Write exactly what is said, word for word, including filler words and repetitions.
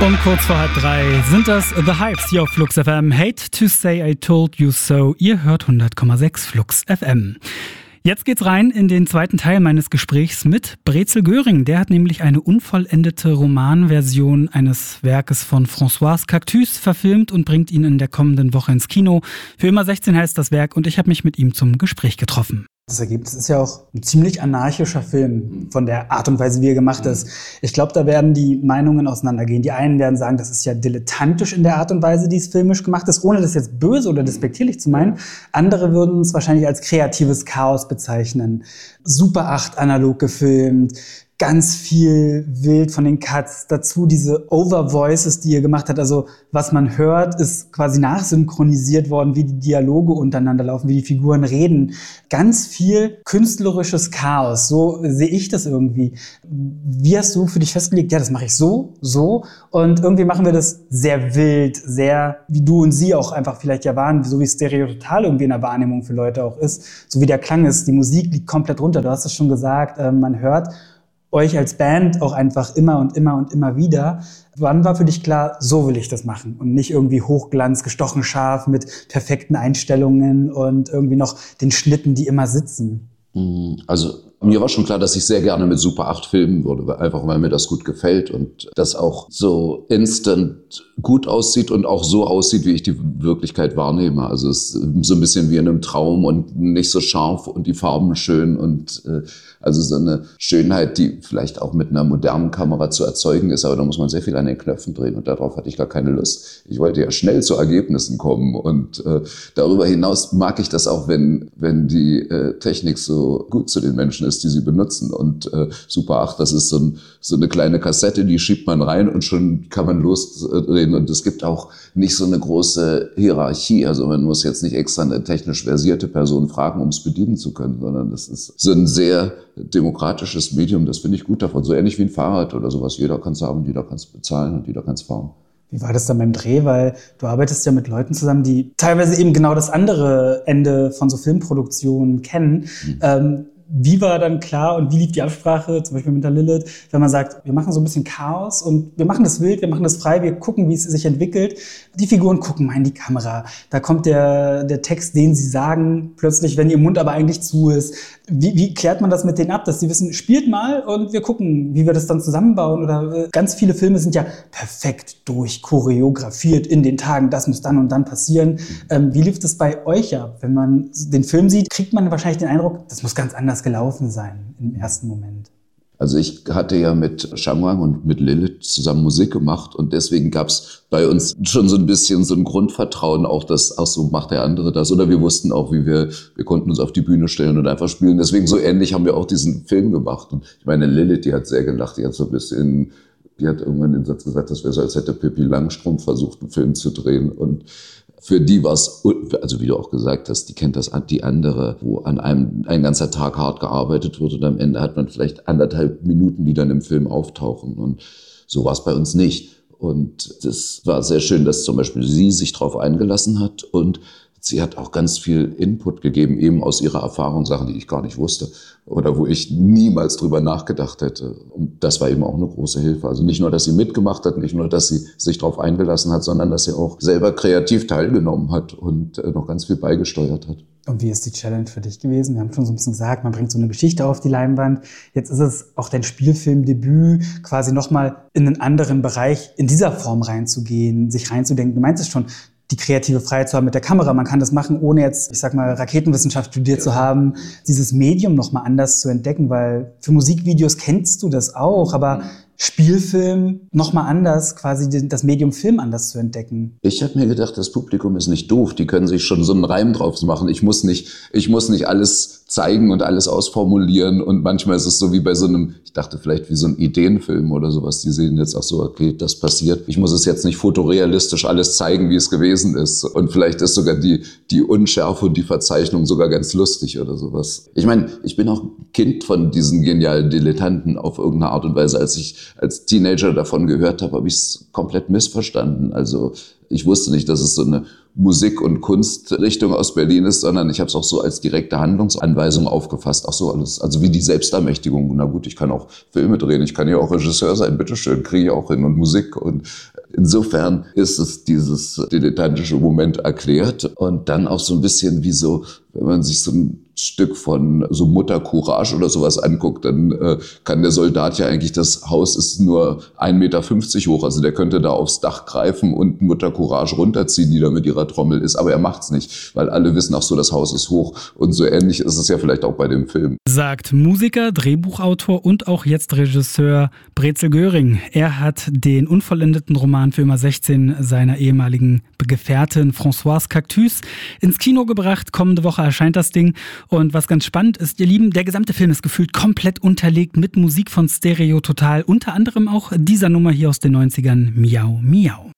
Um kurz vor halb drei sind das The Hypes hier auf Flux F M. Hate to say I told you so. Ihr hört hundert Komma sechs Flux F M. Jetzt geht's rein in den zweiten Teil meines Gesprächs mit Brezel Göring. Der hat nämlich eine unvollendete Romanversion eines Werkes von Françoise Cactus verfilmt und bringt ihn in der kommenden Woche ins Kino. Für immer sechzehn heißt das Werk und ich habe mich mit ihm zum Gespräch getroffen. Das Ergebnis ist ja auch ein ziemlich anarchischer Film von der Art und Weise, wie er gemacht ist. Ich glaube, da werden die Meinungen auseinandergehen. Die einen werden sagen, das ist ja dilettantisch in der Art und Weise, die es filmisch gemacht ist, ohne das jetzt böse oder despektierlich zu meinen. Andere würden es wahrscheinlich als kreatives Chaos bezeichnen. Super acht analog gefilmt. Ganz viel wild von den Cuts, dazu diese Overvoices, die ihr gemacht habt. Also was man hört, ist quasi nachsynchronisiert worden, wie die Dialoge untereinander laufen, wie die Figuren reden. Ganz viel künstlerisches Chaos, so sehe ich das irgendwie. Wie hast du für dich festgelegt, ja, das mache ich so, so und irgendwie machen wir das sehr wild, sehr, wie du und sie auch einfach vielleicht ja waren, so wie Stereototal irgendwie in der Wahrnehmung für Leute auch ist, so wie der Klang ist, die Musik liegt komplett runter, du hast es schon gesagt, äh, man hört euch als Band auch einfach immer und immer und immer wieder. Wann war für dich klar, so will ich das machen und nicht irgendwie Hochglanz, gestochen scharf mit perfekten Einstellungen und irgendwie noch den Schnitten, die immer sitzen? Also mir war schon klar, dass ich sehr gerne mit Super acht filmen würde, einfach weil mir das gut gefällt und das auch so instant gut aussieht und auch so aussieht, wie ich die Wirklichkeit wahrnehme. Also es ist so ein bisschen wie in einem Traum und nicht so scharf und die Farben schön und äh, also so eine Schönheit, die vielleicht auch mit einer modernen Kamera zu erzeugen ist, aber da muss man sehr viel an den Knöpfen drehen und darauf hatte ich gar keine Lust. Ich wollte ja schnell zu Ergebnissen kommen und äh, darüber hinaus mag ich das auch, wenn wenn die äh, Technik so gut zu den Menschen ist, die sie benutzen und äh, Super acht, das ist so, ein, so eine kleine Kassette, die schiebt man rein und schon kann man losdrehen und es gibt auch nicht so eine große Hierarchie, also man muss jetzt nicht extra eine technisch versierte Person fragen, um es bedienen zu können, sondern das ist so ein sehr demokratisches Medium, das finde ich gut davon, so ähnlich wie ein Fahrrad oder sowas, jeder kann es haben, jeder kann es bezahlen und jeder kann es fahren. Wie war das dann beim Dreh? Weil du arbeitest ja mit Leuten zusammen, die teilweise eben genau das andere Ende von so Filmproduktionen kennen. Mhm. Ähm, Wie war dann klar und wie lief die Absprache, zum Beispiel mit der Lilith, wenn man sagt, wir machen so ein bisschen Chaos und wir machen das wild, wir machen das frei, wir gucken, wie es sich entwickelt. Die Figuren gucken mal in die Kamera. Da kommt der, der Text, den sie sagen, plötzlich, wenn ihr Mund aber eigentlich zu ist. Wie, wie klärt man das mit denen ab, dass sie wissen, spielt mal und wir gucken, wie wir das dann zusammenbauen? Oder äh, ganz viele Filme sind ja perfekt durchchoreografiert in den Tagen, das muss dann und dann passieren. Ähm, wie lief das bei euch ab? Wenn man den Film sieht, kriegt man wahrscheinlich den Eindruck, das muss ganz anders gelaufen sein im ersten Moment. Also ich hatte ja mit Shamwang und mit Lilith zusammen Musik gemacht und deswegen gab es bei uns schon so ein bisschen so ein Grundvertrauen auch, dass auch so macht der andere das oder wir wussten auch, wie wir, wir konnten uns auf die Bühne stellen und einfach spielen. Deswegen so ähnlich haben wir auch diesen Film gemacht und ich meine, Lilith, die hat sehr gelacht, die hat so ein bisschen, die hat irgendwann den Satz gesagt, das wäre so, als hätte Pippi Langstrumpf versucht, einen Film zu drehen und für die war es, also wie du auch gesagt hast, die kennt das die andere, wo an einem ein ganzer Tag hart gearbeitet wird und am Ende hat man vielleicht anderthalb Minuten, die dann im Film auftauchen. Und so war es bei uns nicht. Und das war sehr schön, dass zum Beispiel sie sich darauf eingelassen hat und sie hat auch ganz viel Input gegeben, eben aus ihrer Erfahrung, Sachen, die ich gar nicht wusste oder wo ich niemals drüber nachgedacht hätte. Und das war eben auch eine große Hilfe. Also nicht nur, dass sie mitgemacht hat, nicht nur, dass sie sich darauf eingelassen hat, sondern dass sie auch selber kreativ teilgenommen hat und noch ganz viel beigesteuert hat. Und wie ist die Challenge für dich gewesen? Wir haben schon so ein bisschen gesagt, man bringt so eine Geschichte auf die Leinwand. Jetzt ist es auch dein Spielfilmdebüt, quasi nochmal in einen anderen Bereich in dieser Form reinzugehen, sich reinzudenken. Du meinst es schon, die kreative Freiheit zu haben mit der Kamera. Man kann das machen, ohne jetzt, ich sag mal, Raketenwissenschaft studiert zu haben, dieses Medium nochmal anders zu entdecken, weil für Musikvideos kennst du das auch, aber Spielfilm nochmal anders, quasi das Medium Film anders zu entdecken. Ich habe mir gedacht, das Publikum ist nicht doof, die können sich schon so einen Reim drauf machen. Ich muss nicht, ich muss nicht alles zeigen und alles ausformulieren und manchmal ist es so wie bei so einem, ich dachte vielleicht wie so ein Ideenfilm oder sowas, die sehen jetzt auch so, okay, das passiert. Ich muss es jetzt nicht fotorealistisch alles zeigen, wie es gewesen ist und vielleicht ist sogar die, die Unschärfe und die Verzeichnung sogar ganz lustig oder sowas. Ich meine, ich bin auch Kind von diesen genialen Dilettanten auf irgendeine Art und Weise, als ich als Teenager davon gehört habe, habe ich es komplett missverstanden. Also ich wusste nicht, dass es so eine Musik- und Kunstrichtung aus Berlin ist, sondern ich habe es auch so als direkte Handlungsanweisung aufgefasst. Ach so, alles, also wie die Selbstermächtigung. Na gut, ich kann auch Filme drehen, ich kann ja auch Regisseur sein, bitteschön, kriege ich auch hin und Musik. Und Insofern ist es dieses dilettantische Moment erklärt und dann auch so ein bisschen wie so, wenn man sich so ein Stück von so Mutter Courage oder sowas anguckt, dann äh, kann der Soldat ja eigentlich, das Haus ist nur ein Meter fünfzig hoch, also der könnte da aufs Dach greifen und Mutter Courage runterziehen, die da mit ihrer Trommel ist, aber er macht's nicht, weil alle wissen, ach so, das Haus ist hoch und so ähnlich ist es ja vielleicht auch bei dem Film. Sagt Musiker, Drehbuchautor und auch jetzt Regisseur Brezel Göring. Er hat den unvollendeten Roman für immer sechzehn seiner ehemaligen Gefährtin Françoise Cactus ins Kino gebracht. Kommende Woche erscheint das Ding. Und was ganz spannend ist, ihr Lieben, der gesamte Film ist gefühlt komplett unterlegt mit Musik von Stereo Total. Unter anderem auch dieser Nummer hier aus den neunzigern, Miau Miau.